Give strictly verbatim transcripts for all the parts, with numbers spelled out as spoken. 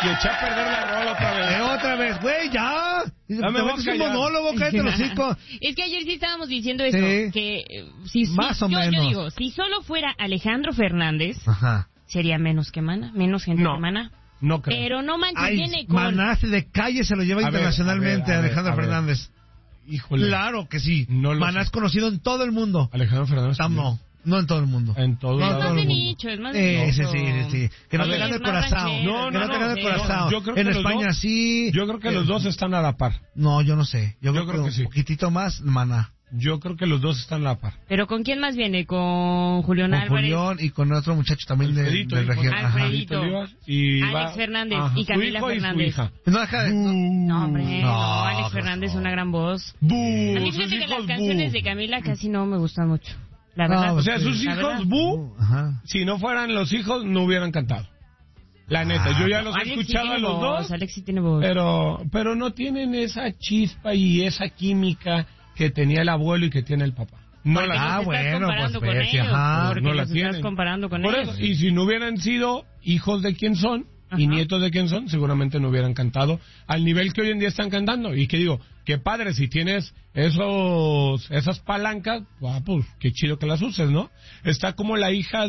Y eché a perder la rola otra vez. Eh, otra vez, güey, ya. Ya me Te voy a metes un callar. monólogo, cállate los hocico. Es que ayer sí estábamos diciendo eso, Sí. que eh, si, si- Más o yo, menos. yo digo, si solo fuera Alejandro Fernández, Ajá. sería menos que Mana, menos gente No. que Mana. No creo. Pero no manches, Ay, viene con... Maná de calle se lo lleva A ver, internacionalmente a ver, a ver, Alejandro a ver. Fernández. Híjole. Claro que sí. No lo Maná sé. es conocido en todo el mundo. Alejandro Fernández. Tam, no, no en todo el mundo. En todo No, Es lado más todo de el mundo. nicho, es más de Eh, sí, nicho. sí, sí, sí. Que no Sí, te gane es el más corazón. ranchero, No, que no, no te no, gane el sí. corazón. Yo creo que en los España dos- sí. Yo creo que Eh, los dos están a la par. No, yo no sé. Yo, Yo creo, creo que un sí. poquitito más Maná. Yo creo que los dos están a la par. ¿Pero con quién más viene? ¿Con Julián Con Álvarez? Julián y con otro muchacho también de, Alfredito, de hijo región. de- Ajá. Alfredito. Olivas y Alex va- Fernández Ajá, y su Camila hijo y su Fernández. hija. No deja de... No, hombre, no, No, Alex pues Fernández es no. una gran voz. ¡Bu! A mí Sus fíjate que las hijos, canciones bu. de Camila casi no me gustan mucho. La No, verdad. O sea, Sí, sus la verdad. hijos, bu, Ajá. si no fueran los hijos, no hubieran cantado. La neta, Ah, yo ya los he Alex sí escuchado a tiene los voz, dos, Alex sí tiene voz. pero, pero no tienen esa chispa y esa química que tenía el abuelo y que tiene el papá. No Porque la los Ah, estás bueno, comparando pues, con ves, ellos. ajá. Porque no la los estás tienen. comparando con Por ellos. eso, y si no hubieran sido hijos de quién son y Ajá. nietos de quién son, seguramente no hubieran cantado al nivel que hoy en día están cantando. Y que digo, qué padre, si tienes esos esas palancas, ah, pues qué chido que las uses, ¿no? Está como la hija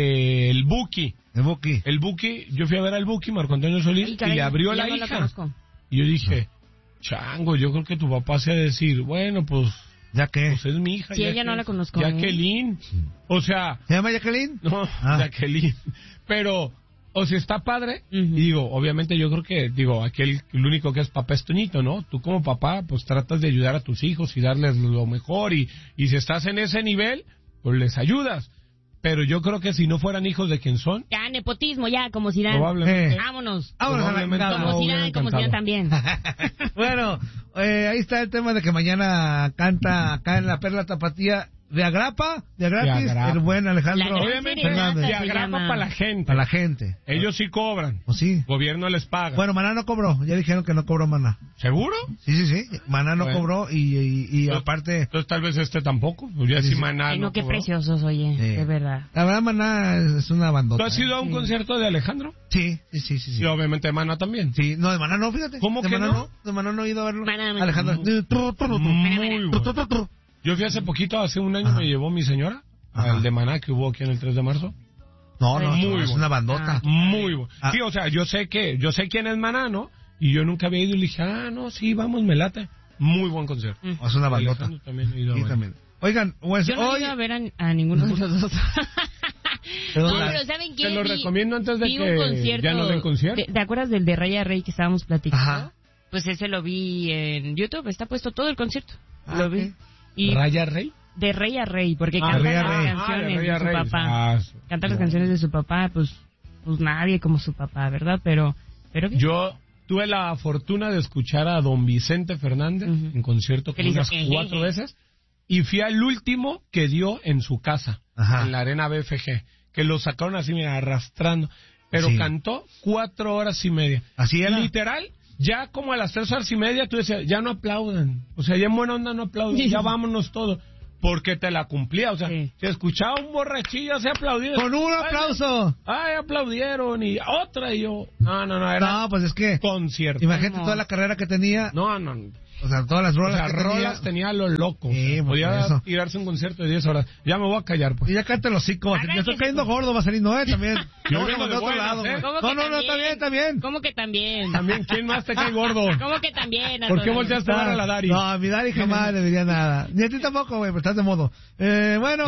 del Buki. El Buki. El Buki, yo fui a ver al Buki, Marco Antonio Solís, Ay, y caray, le abrió ya la no la hija. conozco. Y yo dije, chango, yo creo que tu papá se ha de decir, bueno, pues, ¿Ya qué? pues es mi hija. Sí, ya ella que- no la conozco, Jacqueline. O sea, ¿Se llama Jacqueline? no, Ah. Jacqueline. Pero, o sea, está padre. Ujú. Y digo, obviamente yo creo que, digo, aquel, el único que es papá es Toñito, ¿no? Tú como papá, pues tratas de ayudar a tus hijos y darles lo mejor. Y, y si estás en ese nivel, pues les ayudas. Pero yo creo que si no fueran hijos de quien son, Ya, nepotismo, ya, como Zidane. probablegamente... Eh. Vámonos. Vámonos a la Probablemente chingada. Como no Zidane, hubieran como Zidane cantado. también. Bueno, eh, ahí está el tema de que mañana canta acá en la Perla Tapatía de agrapa, de gratis, De agrapa. el buen Alejandro La gran Obviamente, serenata Fernández. y se agrapa llama. para la gente. Para la gente. Ellos sí cobran. ¿O sí? Gobierno les paga. Bueno, Maná no cobró. Ya dijeron que no cobró Maná. ¿Seguro? Sí, sí, sí. Maná no Bueno. cobró y, y, y Entonces- aparte... Entonces tal vez este tampoco. Pues ya Sí, si sí. Maná Ay, no, qué cobró. preciosos, oye, eh, de verdad. La verdad, Maná es una bandota. ¿Tú has ido a un ¿eh? concierto de Alejandro? Sí, sí, sí, sí. Y sí. obviamente de Maná también. Sí, no, de Maná no, fíjate. ¿Cómo de que Maná no? De Maná no he ido a verlo. Maná, Maná. Alejandro. Muy bueno. Yo fui hace poquito, hace un año Ajá. me llevó mi señora Ajá. al de Maná que hubo aquí en el tres de marzo. No, no, Muy no, es bueno. una bandota. Ah. Muy bueno. Ah. Sí, o sea, yo sé que yo sé quién es Maná, ¿no? Y yo nunca había ido y le dije, ah, no, sí, vamos, me late. Muy buen concierto. Mm. Es una bandota. Alejandro también he ido a Sí, ver. también. Oigan, pues Yo no he hoy... ido a ver a, a ninguno de los dos. Pero No, la- pero ¿saben qué? Te lo Vi- recomiendo antes de vi que un concierto ya no den concierto. de- ¿Te acuerdas del de Rey a Rey que estábamos platicando? Ajá. Pues ese lo vi en YouTube, está puesto todo el concierto. Ah, lo vi. ok. Y ¿Raya Rey? de Rey a Rey, porque Ah, canta Rey a las Rey. canciones Ah, de Rey de a su Rey. papá. Ah, sí. Canta las canciones de su papá, pues pues nadie como su papá, ¿verdad? Pero pero bien. Yo tuve la fortuna de escuchar a don Vicente Fernández Ujú. en concierto ¿Qué con le hizo? unas cuatro veces y fui al último que dio en su casa, Ajá. en la Arena B F G, que lo sacaron así, mira, arrastrando, pero Sí. cantó cuatro horas y media. Así era. Literal, ya como a las tres horas y media tú decías, ya no aplaudan, o sea, ya en buena onda no aplauden, ya vámonos todos. Porque te la cumplía, o sea, Sí. si escuchaba un borrachillo, se aplaudía. Con un aplauso. Ay, aplaudieron y otra y yo. No, no, no, era No, pues es que... concierto. Imagínate ¿Cómo? toda la carrera que tenía. No, no, no. O sea, todas las O rolas sea, que tenía. rolas tenía a lo loco. Sí, O sea, pues, podía por eso. tirarse un concierto de diez horas. Ya me voy a callar, pues. Y ya cállate los hocico. Arránquese, Ya estoy cayendo pues. gordo, Vaselino, ¿eh? También. Yo No, vengo de de otro buenas, lado, ¿eh? güey. ¿Cómo No, que no, no, está bien, está bien. ¿Cómo que también? También, ¿quién más te cae gordo? ¿Cómo que también? ¿Por qué Antonio? volteaste a ver a la Dari? No, a mi Dari jamás le diría nada. Ni a ti tampoco, güey, pero estás de modo. Eh, bueno,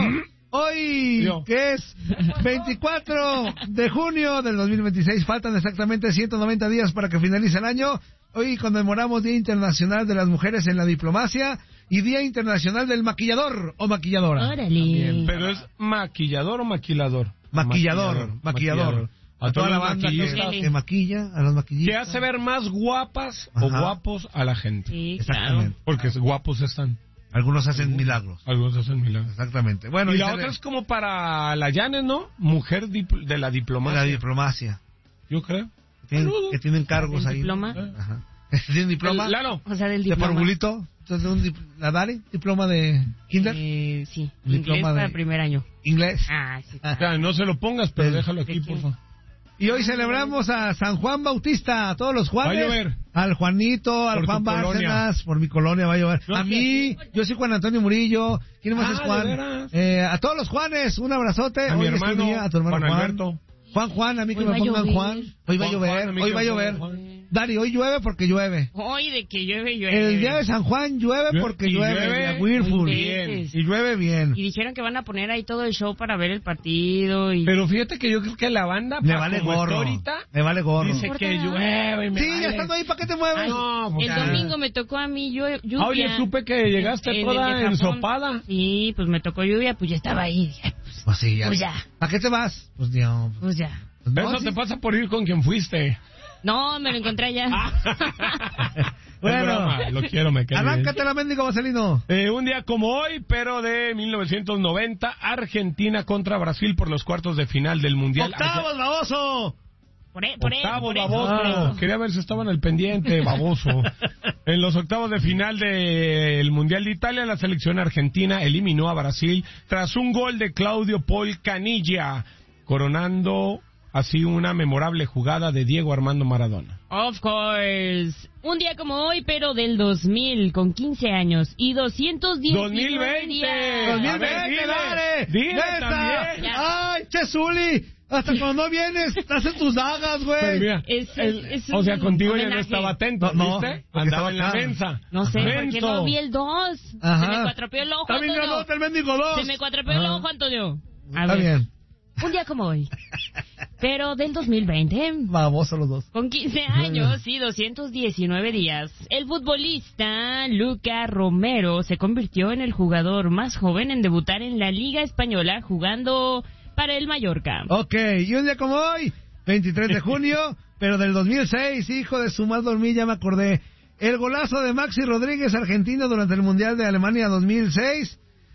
hoy, Yo. que es veinticuatro de junio del dos mil veintiséis, faltan exactamente ciento noventa días para que finalice el año. Hoy conmemoramos Día Internacional de las Mujeres en la Diplomacia y Día Internacional del Maquillador o Maquilladora. Órale. Pero es maquillador o maquilador. Maquillador, maquillador. A toda la los banda que, maquillistas que maquilla, a los que maquillistas. hace ver más guapas o Ajá. guapos a la gente. Sí, claro. Exactamente. Porque guapos están. Algunos hacen milagros. Algunos hacen milagros. Exactamente. Bueno, Y y la se otra ve- es como para la Yanes, ¿no? Mujer dip- de la la diplomacia. diplomacia. Yo creo. Tienen- Saludos. que tienen cargos ¿El ahí. diploma? Ajá. ¿Tienen diploma? El- Lalo. O sea, del ¿De diploma. formulito? Entonces, un dip- ¿la Dari? ¿Diploma de kinder? Eh, sí, Diploma inglés de- para primer año. ¿Inglés? Ah, sí. O sea, no se lo pongas, pero Del- déjalo aquí, ¿De por quién? favor. Y hoy celebramos a San Juan Bautista, a todos los Juanes. Va a llover. Al Juanito, al Por Juan tu colonia. Bárcenas, por mi colonia va a llover. No, a sí. mí, yo soy Juan Antonio Murillo. ¿Quién más Ah, es ¿de Juan? veras? Eh, a todos los Juanes, un abrazote. A mi Hoy es tu hermano, día, a tu hermano Juan Juan. Alberto. Juan, Juan, a mí que Hoy me va a pongan llover. Juan. Hoy va a Juan, llover, Juan, a mí hoy que va a me llover. pongan Juan. Dari, hoy llueve porque llueve. Hoy de que llueve, llueve. El día de San Juan llueve Llueve, porque y llueve. llueve a Whirlpool. muy Bien. veces. Y llueve bien. Y dijeron que van a poner ahí todo el show para ver el partido. Y... Pero fíjate que yo creo que la banda, Me pa' vale como está gorro. ahorita, Me vale gorro. dice que llueve y me Sí, vale. ya estando ahí, ¿para qué te mueves? Ay, no, pues el ya. domingo me tocó a mí llu- lluvia. Ah, oye, supe que llegaste En- en toda el de Japón. ensopada. Sí, pues me tocó lluvia, pues ya estaba ahí. Dije, Pues, Pues sí, ya. Pues ya. ¿Para qué te vas? Pues no. pues ya. Pues no, Eso sí. te pasa por ir con quien fuiste. No, me lo encontré allá. Bueno. Es broma, lo quiero, me cae bien. Arráncate la mendigo, Vaselino. Eh, un día como hoy, pero de mil novecientos noventa, Argentina contra Brasil por los cuartos de final del Mundial. ¡Octavos, baboso! Por, e- por, e- Octavos, por eso, baboso. por eso. Quería ver si estaban al pendiente, baboso. En los octavos de final del Mundial de Italia, la selección argentina eliminó a Brasil tras un gol de Claudio Paul Canilla, coronando así una memorable jugada de Diego Armando Maradona. Of course. Un día como hoy, pero del dos mil, con quince años y doscientos diez dos mil veinte. días. dos mil ¡dos mil veinte, veinte, dale. dale! Dile ¡Neta! también. Ya. ¡Ay, Chesuli! Hasta cuando no vienes, haces tus dagas, güey. Pero mira, Es- el- es o sea, un contigo ya no homenaje. estaba atento, No, no, ¿viste? porque Andaba estaba en la acá. mensa. No sé, porque Menso. no vi el dos. Ajá. Se me cuatropeó el ojo, También Antonio. ganó el mendigo dos. Se me cuatropeó el Ajá. ojo, Antonio. A Está ver, bien. un día como hoy, pero del dos mil veinte, Baboso los dos. con quince años y doscientos diecinueve días, el futbolista Luca Romero se convirtió en el jugador más joven en debutar en la Liga Española jugando para el Mallorca. Ok, y un día como hoy, veintitrés de junio, pero del dos mil seis, hijo de su mal dormir, ya me acordé. El golazo de Maxi Rodríguez, argentino, durante el Mundial de Alemania dos mil seis,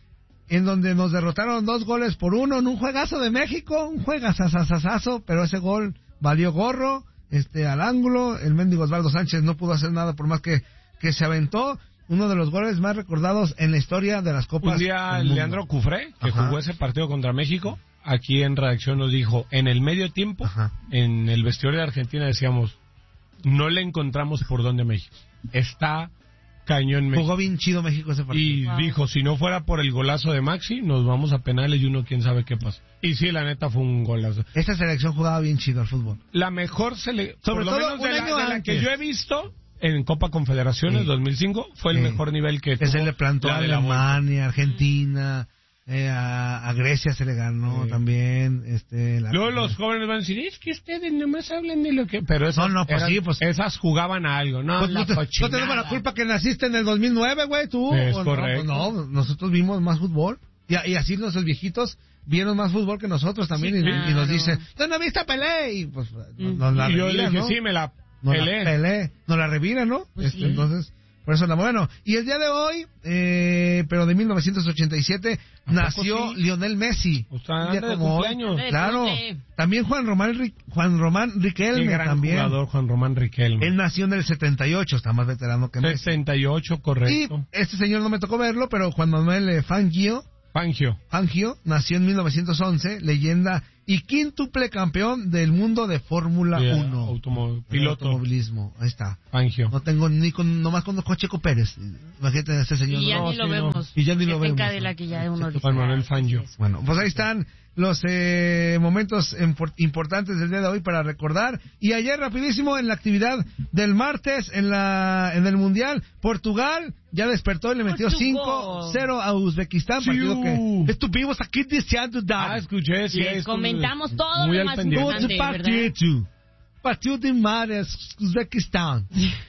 en donde nos derrotaron dos goles por uno en un juegazo de México, un juegazazazazo, pero ese gol valió gorro, este, al ángulo. El mendigo Osvaldo Sánchez no pudo hacer nada por más que, que se aventó. Uno de los goles más recordados en la historia de las copas. Un día del mundo. Leandro Cufré, que Ajá. jugó ese partido contra México, aquí en redacción nos dijo, en el medio tiempo, Ajá. en el vestidor de Argentina decíamos, no le encontramos por dónde México. Está cañón México. Jugó bien chido México ese partido. Y Wow. dijo, si no fuera por el golazo de Maxi, nos vamos a penales y uno quién sabe qué pasa. Y sí, la neta fue un golazo. Esta selección jugaba bien chido al fútbol. La mejor selección, Sobre por lo todo menos un de la, año de la que antes. yo he visto en Copa Confederaciones Sí. dos mil cinco, fue el Sí. mejor nivel que Que se tuvo le plantó la a de la Volpe. Alemania, Argentina, eh, a, a Grecia se le ganó Sí. también. Este, la- Luego los jóvenes van a decir, es que ustedes nomás hablan de lo que... Pero esas, No, no, pues eran- sí, pues- esas jugaban a algo, ¿no? Pues la no, te- no cochinada. tenemos la culpa que naciste en el dos mil nueve, güey, tú. Es Pues no, correcto. pues no, nosotros vimos más fútbol. Y, y así nuestros viejitos vieron más fútbol que nosotros también. Sí, y, claro. y nos dicen, ¿tú no viste a Pelé? Y pues Mm. nos la Y yo le reviran, dije, ¿no? sí, me la Nos pelé. la pelé, nos la reviran, ¿no? Pues Este, sí. Entonces, por eso la bueno. Y el día de hoy, eh, pero de mil novecientos ochenta y siete, ¿A poco nació sí? Lionel Messi. O sea, Un día anda de como hoy. cumpleaños. Anda de Claro. cumple. También Juan Román, Ri- Juan Román Qué Riquelme gran también. jugador, Juan Román Riquelme. Él nació en el setenta y ocho, está más veterano que Messi. sesenta y ocho, Y correcto. este señor no me tocó verlo, pero Juan Manuel eh, Fangio, Fangio. Fangio nació en mil novecientos once, leyenda y quíntuple campeón del mundo de Fórmula Yeah, uno. automo- De piloto. Automovilismo, ahí está. Fangio. No tengo ni con, nomás conozco a Checo Pérez. Imagínate a este señor. Y ya no, ni lo sí, no. vemos. Y ya ni lo Está en vemos, Cadillac ¿no? y ya uno dice, Juan Manuel "Ay, Fangio". ¿qué es eso?". Bueno, pues ahí están los eh, momentos impor- importantes del día de hoy para recordar. Y ayer rapidísimo en la actividad del martes en la en el Mundial, Portugal ya despertó y le metió Portugal. cinco cero a Uzbekistán, Sí, partido que uh. estuvimos aquí deseando Ah, dar. escuché, sí. Les esto- comentamos todo muy lo al más pendiente. importante. Outro partido. Partido de Mares, Uzbekistán.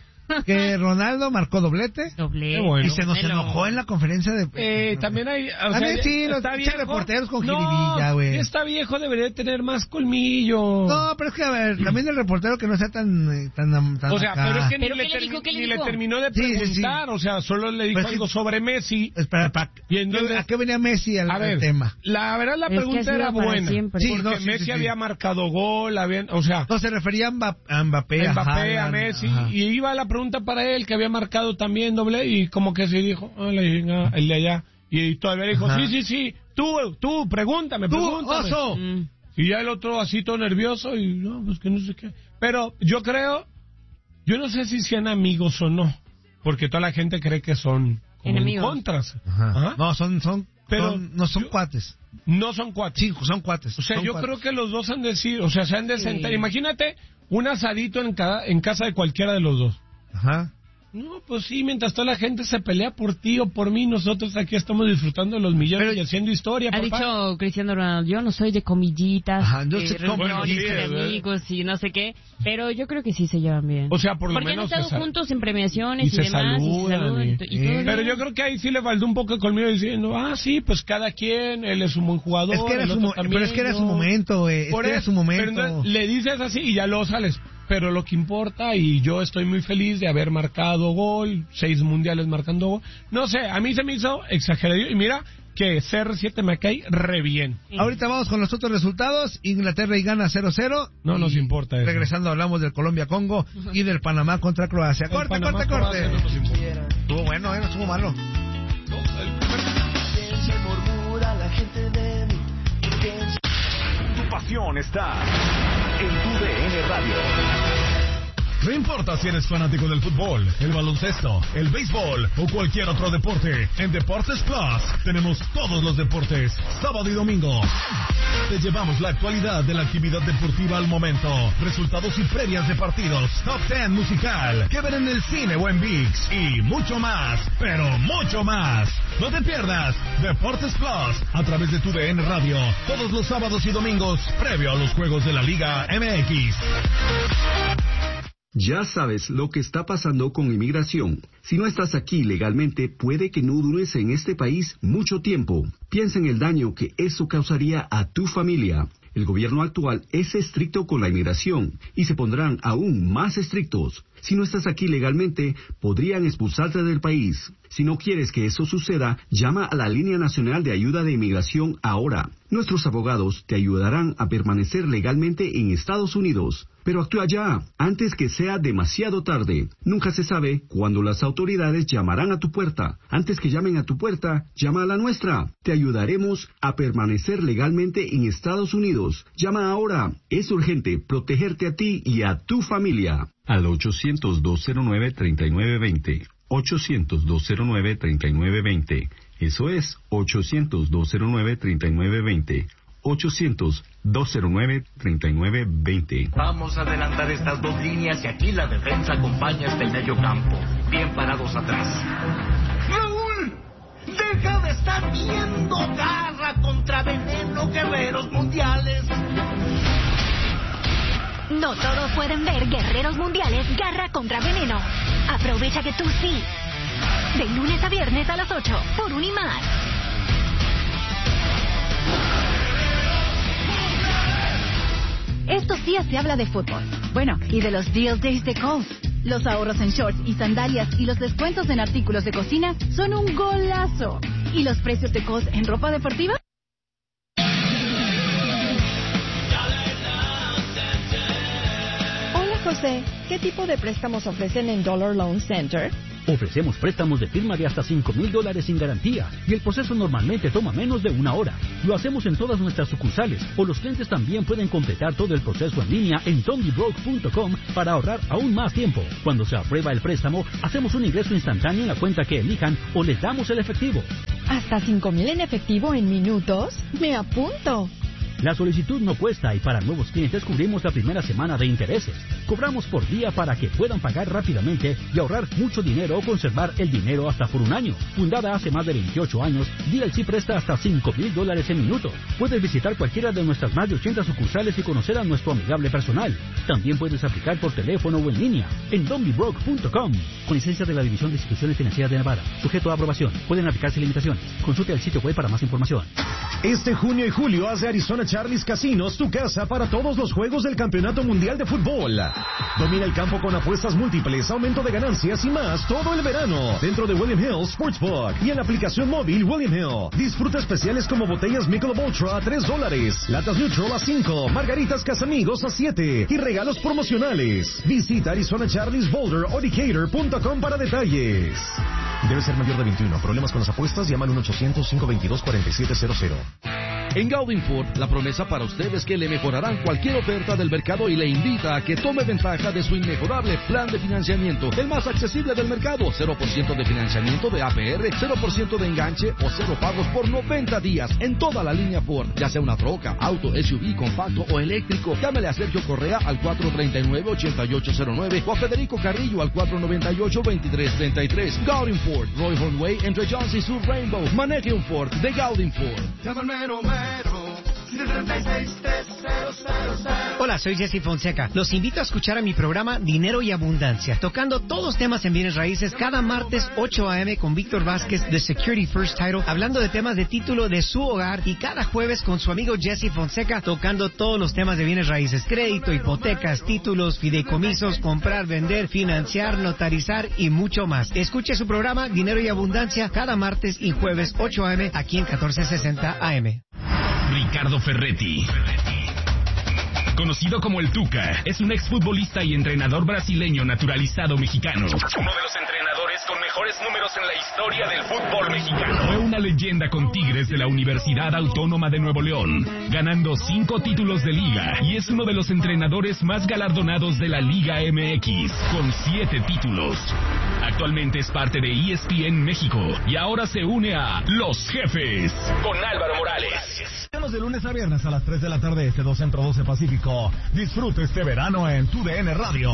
Que Ronaldo marcó doblete. Doble. Qué bueno. Y se nos Melo. enojó en la conferencia de... Eh, también hay... O A mí sí, los está pinches viejo. reporteros con No, jiribilla, güey. ya está viejo, debería tener más colmillo. No, pero es que, a ver, también el reportero que no sea tan... eh, tan, tan O sea, acá. pero es que ni, ¿Pero le, qué le termi- dijo? ¿Qué le ni le dijo? terminó de Sí, sí, sí. preguntar, o sea, solo le dijo Pues sí. algo sobre Messi. Espera, pa- Y entonces- ¿a qué venía Messi al, A al ver, tema? la verdad la Es que ha pregunta sido era para buena, siempre. Sí, porque no, sí, Messi sí, sí. había marcado gol, habían, o sea, No, se refería a Mba- a Mbappé, a Mbappé, a Haaland, Messi, ajá. y iba la pregunta para él, que había marcado también doble, y como que se dijo, ah, la chinga, el de allá, y todavía dijo, Ajá. sí, sí, sí, tú, tú, pregúntame, ¡Tú, pregúntame. oso! Mm. Y ya el otro así todo nervioso y no, pues que no sé qué. Pero yo creo, yo no sé si sean amigos o no, porque toda la gente cree que son como en contras. Ajá. Ajá. No, son, son, pero son, no son yo, cuates. No son cuates. Sí, son cuates. O sea, son yo cuates. creo que los dos han de decir, o sea, se han de sentar. Sí. Imagínate un asadito en, cada, en casa de cualquiera de los dos. Ajá. No, pues sí, mientras toda la gente se pelea por ti o por mí, nosotros aquí estamos disfrutando de los millones Pero, y haciendo historia, Ha papá. dicho Cristiano Ronaldo, yo no soy de comidillas, Ajá, yo de soy reuniones comidillas, de ¿verdad? amigos y no sé qué, pero yo creo que sí se llevan bien. O sea, por lo Porque menos han se estado sal- juntos en premiaciones y y, se demás, y se saludan, saludan, y- y, to- y todo eh, Pero bien. yo creo que ahí sí le faltó un poco conmigo diciendo, ah, sí, pues cada quien, él es un buen jugador. Es que era el su, otro mo- también, pero es que era yo. su momento, güey. Es Por que era eso, su pero momento. entonces le dices así y ya luego sales. Pero lo que importa, y yo estoy muy feliz de haber marcado gol, seis mundiales marcando gol. No sé, a mí se me hizo exagerado. Y mira que C R siete me cae re bien. Sí. Ahorita vamos con los otros resultados. Inglaterra y Ghana cero cero. No Y nos importa eso. Regresando hablamos del Colombia-Congo y del Panamá contra Croacia. El Corte, Panamá, corte, corte. Croacia, no nos importa. Estuvo bueno, eh, no estuvo malo. No, el primer- Piensa y murmura la gente de mí. Piensa. Tu pasión está en tu D N Radio. No importa si eres fanático del fútbol, el baloncesto, el béisbol o cualquier otro deporte, en Deportes Plus tenemos todos los deportes, sábado y domingo. Te llevamos la actualidad de la actividad deportiva al momento, resultados y previas de partidos, top ten musical, que ver en el cine o en ViX y mucho más, pero mucho más. No te pierdas Deportes Plus a través de tu D N Radio, todos los sábados y domingos, previo a los juegos de la Liga M X. Ya sabes lo que está pasando con inmigración. Si no estás aquí legalmente, puede que no dures en este país mucho tiempo. Piensa en el daño que eso causaría a tu familia. El gobierno actual es estricto con la inmigración y se pondrán aún más estrictos. Si no estás aquí legalmente, podrían expulsarte del país. Si no quieres que eso suceda, llama a la Línea Nacional de Ayuda de Inmigración ahora. Nuestros abogados te ayudarán a permanecer legalmente en Estados Unidos. Pero actúa ya, antes que sea demasiado tarde. Nunca se sabe cuándo las autoridades llamarán a tu puerta. Antes que llamen a tu puerta, llama a la nuestra. Te ayudaremos a permanecer legalmente en Estados Unidos. Llama ahora. Es urgente protegerte a ti y a tu familia. Al ochocientos, dos cero nueve, treinta y nueve veinte. ochocientos, dos cero nueve, treinta y nueve veinte. Eso es ochocientos, dos cero nueve, treinta y nueve veinte. ochocientos, dos cero nueve, treinta y nueve veinte. Vamos a adelantar estas dos líneas y aquí la defensa acompaña hasta el medio campo. Bien parados atrás. ¡Raúl! ¡Deja de estar viendo Garra contra Veneno, guerreros mundiales! No todos pueden ver Guerreros Mundiales Garra contra Veneno. Aprovecha que tú sí. De lunes a viernes a las ocho por Unimás. Estos días se habla de fútbol. Bueno, y de los Deal Days de Kohl's. Los ahorros en shorts y sandalias y los descuentos en artículos de cocina son un golazo. ¿Y los precios de Kohl's en ropa deportiva? Hola José, ¿qué tipo de préstamos ofrecen en Dollar Loan Center? Ofrecemos préstamos de firma de hasta cinco mil dólares sin garantía y el proceso normalmente toma menos de una hora. Lo hacemos en todas nuestras sucursales o los clientes también pueden completar todo el proceso en línea en tommy broke punto com para ahorrar aún más tiempo. Cuando se aprueba el préstamo, hacemos un ingreso instantáneo en la cuenta que elijan o les damos el efectivo. ¿Hasta cinco mil en efectivo en minutos? ¡Me apunto! La solicitud no cuesta y para nuevos clientes cubrimos la primera semana de intereses. Cobramos por día para que puedan pagar rápidamente y ahorrar mucho dinero o conservar el dinero hasta por un año. Fundada hace más de veintiocho años, D L C presta hasta cinco mil dólares en minutos. Puedes visitar cualquiera de nuestras más de ochenta sucursales y conocer a nuestro amigable personal. También puedes aplicar por teléfono o en línea en tommy broke punto com. Con licencia de la División de Instituciones Financieras de Nevada. Sujeto a aprobación. Pueden aplicarse limitaciones. Consulte el sitio web para más información. Este junio y julio haz de Arizona Charlie's Casinos tu casa para todos los juegos del Campeonato Mundial de Fútbol. Domina el campo con apuestas múltiples, aumento de ganancias y más todo el verano dentro de William Hill Sportsbook y en la aplicación móvil William Hill. Disfruta especiales como botellas Michelob Ultra a tres dólares, latas Neutral a cinco, margaritas Casamigos a siete y regalos promocionales. Visita Arizona Charlie's Boulder o Decatur punto com para detalles. Debe ser mayor de veintiuno. Problemas con las apuestas, llaman al uno ochocientos, cinco veintidós, cuarenta y siete cero cero. En Gaudin Ford, la promesa para usted es que le mejorarán cualquier oferta del mercado y le invita a que tome ventaja de su inmejorable plan de financiamiento, el más accesible del mercado. cero por ciento de financiamiento de A P R, cero por ciento de enganche o cero pagos por noventa días en toda la línea Ford, ya sea una troca, auto, S U V, compacto o eléctrico. Llámele a Sergio Correa al cuatro treinta y nueve, ochenta y ocho cero nueve o a Federico Carrillo al cuatro noventa y ocho, veintitrés treinta y tres. Gaudin Ford, Roy Hornway, entre Jones y Sur Rainbow. Maneje un Ford de Gaudin Ford. Hola, soy Jesse Fonseca. Los invito a escuchar a mi programa Dinero y Abundancia, tocando todos los temas en bienes raíces cada martes ocho a eme con Víctor Vázquez de Security First Title, hablando de temas de título de su hogar, y cada jueves con su amigo Jesse Fonseca tocando todos los temas de bienes raíces: crédito, hipotecas, títulos, fideicomisos, comprar, vender, financiar, notarizar y mucho más. Escuche su programa Dinero y Abundancia cada martes y jueves ocho a eme aquí en catorce sesenta A M. Ricardo Ferretti, conocido como el Tuca, es un exfutbolista y entrenador brasileño naturalizado mexicano. Uno de los entrenadores con mejores números en la historia del fútbol mexicano. Fue una leyenda con Tigres de la Universidad Autónoma de Nuevo León, ganando cinco títulos de liga, y es uno de los entrenadores más galardonados de la Liga M X, con siete títulos. Actualmente es parte de E S P N México y ahora se une a Los Jefes con Álvaro Morales. De lunes a viernes a las tres de la tarde, este dos Centro, doce Pacífico. Disfruta este verano en Tu D N Radio.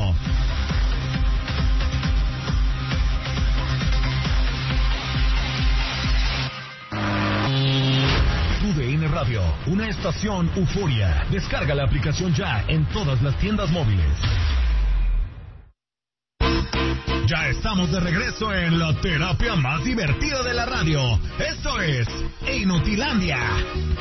Tu D N Radio, una estación Euforia. Descarga la aplicación ya en todas las tiendas móviles. Ya estamos de regreso en la terapia más divertida de la radio. Esto es Inutilandia.